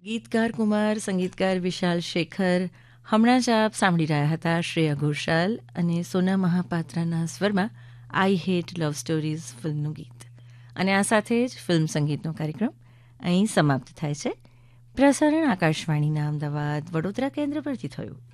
ગીતકાર કુમાર, સંગીતકાર વિશાલ શેખર. હમણાં જ આપ સાંભળી રહ્યા હતા શ્રેયા ઘોષાલ અને સોના મહાપાત્રના સ્વરમાં આઈ હેટ લવ સ્ટોરીઝ ફિલ્મનું ગીત. અને આ સાથે જ ફિલ્મ સંગીતનો કાર્યક્રમ અહીં સમાપ્ત થાય છે. પ્રસારણ આકાશવાણીના અમદાવાદ વડોદરા કેન્દ્ર પરથી થયું.